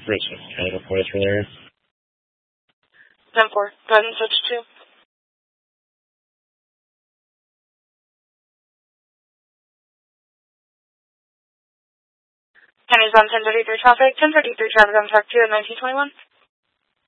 Richmond. Can I report us for there? 10-4. Go ahead and switch to. Kenny's on 1033 traffic. 1033 traffic on track 2 at 1921.